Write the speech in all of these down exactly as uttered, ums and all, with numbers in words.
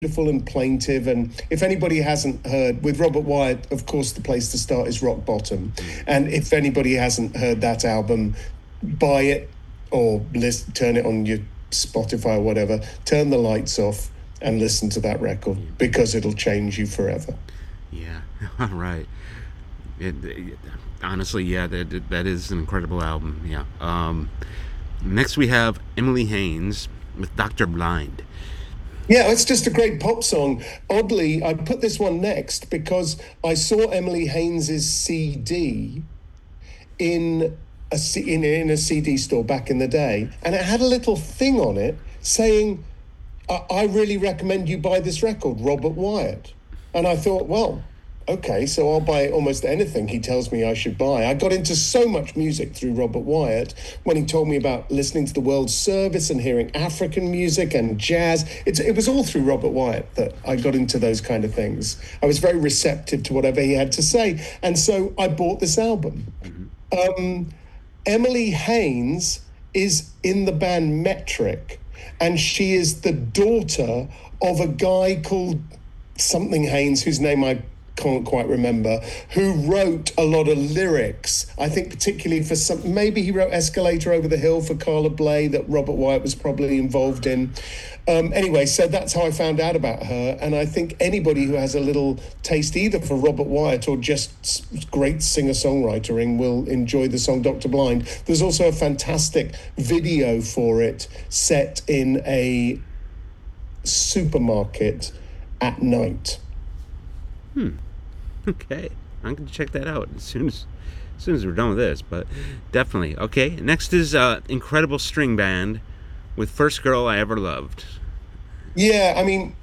beautiful and plaintive. And if anybody hasn't heard, with Robert Wyatt, of course, the place to start is Rock Bottom. And if anybody hasn't heard that album, buy it or listen, turn it on your Spotify or whatever, turn the lights off and listen to that record, because it'll change you forever. Yeah, all right. It, it, honestly, yeah, that that is an incredible album. Yeah. Um, next we have Emily Haines with Doctor Blind. Yeah, it's just a great pop song. Oddly, I put this one next because I saw Emily Haines's C D in a C, in, in a C D store back in the day, and it had a little thing on it saying, I, I really recommend you buy this record, Robert Wyatt. And I thought, well, okay, so I'll buy almost anything he tells me I should buy. I got into so much music through Robert Wyatt when he told me about listening to the World Service and hearing African music and jazz. It's, it was all through Robert Wyatt that I got into those kind of things. I was very receptive to whatever he had to say. And so I bought this album. Um, Emily Haines is in the band Metric, and she is the daughter of a guy called something Haines, whose name I can't quite remember, who wrote a lot of lyrics, I think particularly for some, maybe he wrote Escalator Over the Hill for Carla Bley that Robert Wyatt was probably involved in. Um, anyway, so that's how I found out about her, and I think anybody who has a little taste either for Robert Wyatt or just great singer-songwritering will enjoy the song Doctor Blind. There's also a fantastic video for it set in a supermarket at night. Hmm. Okay. I'm going to check that out as soon as, as soon as we're done with this, but definitely. Okay. Next is uh, Incredible String Band with First Girl I Ever Loved. Yeah, I mean,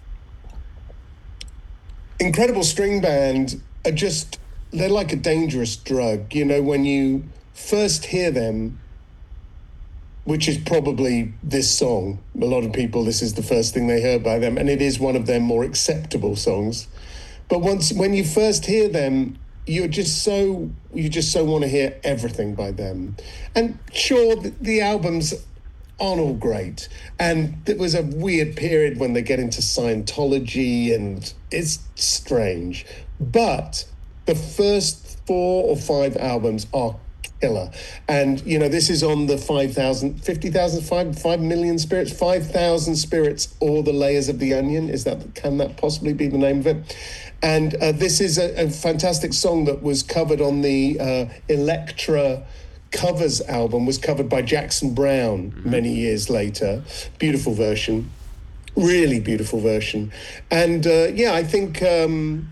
Incredible String Band are just, they're like a dangerous drug. You know, when you first hear them, which is probably this song, a lot of people, this is the first thing they heard by them, and it is one of their more acceptable songs. But once, when you first hear them, you're just so, you just so want to hear everything by them. And sure, the, the albums aren't all great. And there was a weird period when they get into Scientology, and it's strange. But the first four or five albums are killer. And, you know, this is on the five thousand, fifty thousand, five, five million spirits, five thousand spirits, or the layers of the onion. Is that, can that possibly be the name of it? And uh, this is a, a fantastic song that was covered on the uh, Elektra covers album, was covered by Jackson Browne many years later. Beautiful version, really beautiful version. And uh, yeah, I think um,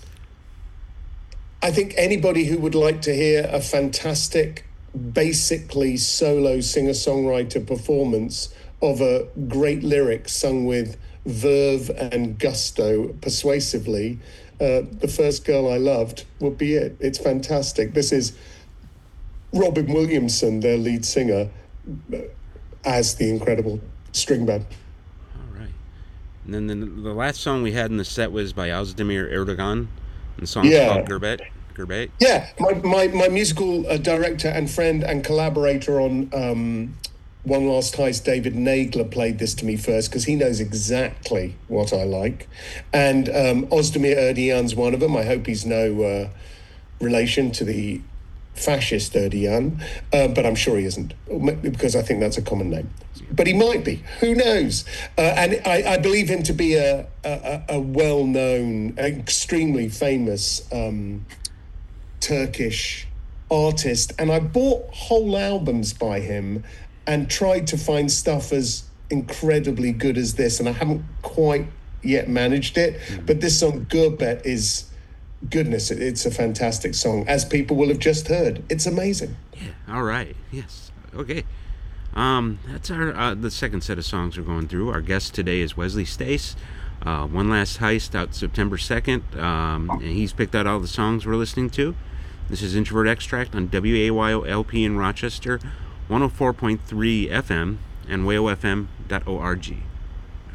I think anybody who would like to hear a fantastic, basically solo singer-songwriter performance of a great lyric sung with verve and gusto persuasively, uh, The First Girl I Loved would be it. It's fantastic. This is Robin Williamson, their lead singer, as the Incredible String Band. All right. And then the, the last song we had in the set was by Özdemir Erdogan, and the song's yeah. called Gurbet. Gurbet. Yeah, my, my, my musical uh, director and friend and collaborator on um, One Last Heist, David Nagler, played this to me first because he knows exactly what I like. And um, Özdemir Erdogan's one of them. I hope he's no uh, relation to the fascist Erdogan, uh, but I'm sure he isn't, because I think that's a common name. But he might be. Who knows? Uh, and I, I believe him to be a, a, a well-known, extremely famous um, Turkish artist. And I bought whole albums by him and tried to find stuff as incredibly good as this, and I haven't quite yet managed it. Mm. But this song, Gurbet, is... goodness, it's a fantastic song, as people will have just heard. It's amazing. Yeah. All right. Yes. Okay. Um, that's our uh, the second set of songs we're going through. Our guest today is Wesley Stace. Uh, One Last Heist out September second. Um, and he's picked out all the songs we're listening to. This is Introvert Extract on W A Y O L P in Rochester, one oh four point three F M, and W A Y O F M dot org.